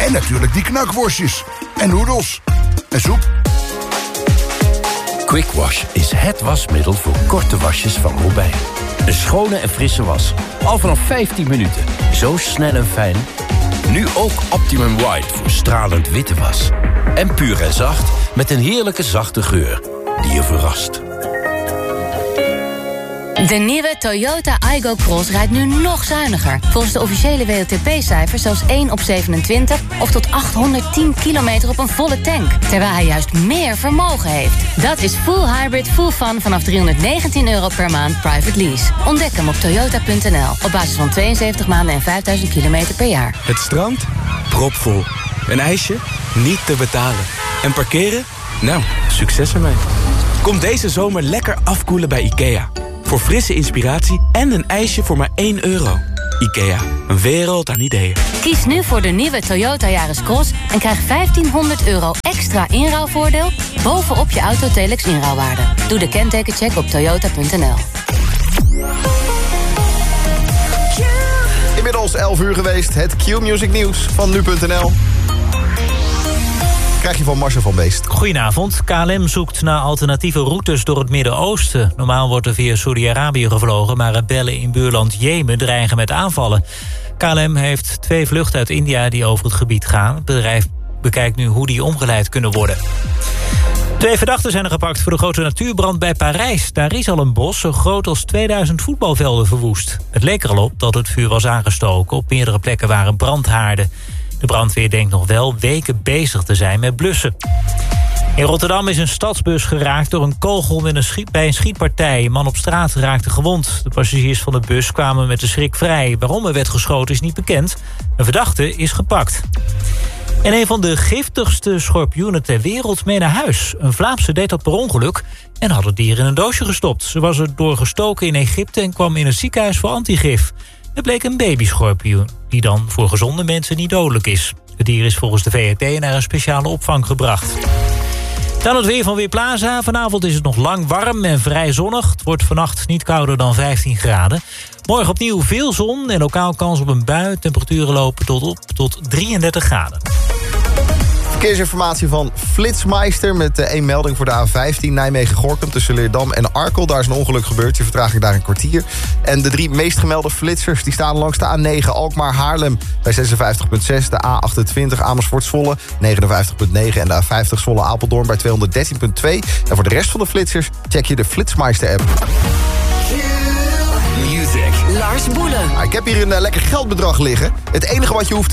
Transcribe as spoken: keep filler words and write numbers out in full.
En natuurlijk die knakworstjes. En noedels. En soep. Quick Wash is het wasmiddel voor korte wasjes van Robijn. Een schone en frisse was. Al vanaf vijftien minuten. Zo snel en fijn. Nu ook Optimum White voor stralend witte was. En puur en zacht met een heerlijke zachte geur die je verrast. De nieuwe Toyota Aygo Cross rijdt nu nog zuiniger. Volgens de officiële W L T P-cijfers zelfs één op zevenentwintig... of tot achthonderdtien kilometer op een volle tank. Terwijl hij juist meer vermogen heeft. Dat is full hybrid, full fun vanaf driehonderdnegentien euro per maand private lease. Ontdek hem op toyota punt n l op basis van tweeënzeventig maanden en vijfduizend kilometer per jaar. Het strand? Propvol. Een ijsje? Niet te betalen. En parkeren? Nou, succes ermee. Kom deze zomer lekker afkoelen bij IKEA. Voor frisse inspiratie en een ijsje voor maar één euro. IKEA, een wereld aan ideeën. Kies nu voor de nieuwe Toyota Yaris Cross en krijg vijftienhonderd euro extra inruilvoordeel bovenop je Autotelex inruilwaarde. Doe de kentekencheck op toyota punt n l. Inmiddels elf uur geweest, het Q-Music nieuws van nu punt n l. Krijg je van Marcel van Beest. Goedenavond. K L M zoekt naar alternatieve routes door het Midden-Oosten. Normaal wordt er via Saudi-Arabië gevlogen, maar rebellen in buurland Jemen dreigen met aanvallen. K L M heeft twee vluchten uit India die over het gebied gaan. Het bedrijf bekijkt nu hoe die omgeleid kunnen worden. Twee verdachten zijn er gepakt voor de grote natuurbrand bij Parijs. Daar is al een bos zo groot als tweeduizend voetbalvelden verwoest. Het leek er al op dat het vuur was aangestoken. Op meerdere plekken waren brandhaarden. De brandweer denkt nog wel weken bezig te zijn met blussen. In Rotterdam is een stadsbus geraakt door een kogel met een schiet, bij een schietpartij. Een man op straat raakte gewond. De passagiers van de bus kwamen met de schrik vrij. Waarom er werd geschoten is niet bekend. Een verdachte is gepakt. En een van de giftigste schorpioenen ter wereld mee naar huis. Een Vlaamse deed dat per ongeluk en had het dier in een doosje gestopt. Ze was er doorgestoken in Egypte en kwam in een ziekenhuis voor antigif. Het bleek een babyschorpioen, die dan voor gezonde mensen niet dodelijk is. Het dier is volgens de V R T naar een speciale opvang gebracht. Dan het weer van Weerplaza. Vanavond is het nog lang warm en vrij zonnig. Het wordt vannacht niet kouder dan vijftien graden. Morgen opnieuw veel zon en lokaal kans op een bui. Temperaturen lopen tot op tot drieëndertig graden. Verkeersinformatie van Flitsmeister met de één melding voor de A vijftien Nijmegen-Gorinchem tussen Leerdam en Arkel. Daar is een ongeluk gebeurd, je vertraging daar een kwartier. En de drie meest gemelde flitsers die staan langs de A negen Alkmaar-Haarlem bij zesenvijftig komma zes, de A achtentwintig Amersfoort-Zwolle negenenvijftig komma negen en de A vijftig Zwolle-Apeldoorn bij tweehonderddertien komma twee. En voor de rest van de flitsers check je de Flitsmeister-app. Lars Boelen. Nou, ik heb hier een uh, lekker geldbedrag liggen. Het enige wat je hoeft